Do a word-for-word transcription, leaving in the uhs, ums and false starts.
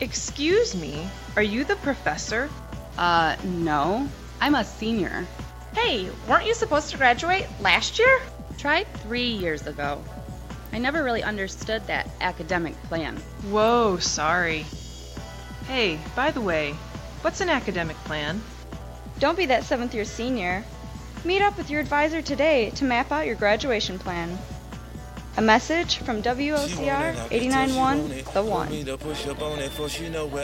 Excuse me, are you the professor? Uh, no. I'm a senior. Hey, weren't you supposed to graduate last year? Tried three years ago. I never really understood that academic plan. Whoa, sorry. Hey, by the way, what's an academic plan? Don't be that seventh year senior. Meet up with your advisor today to map out your graduation plan. A message from W O C R eighty-nine point one, The One.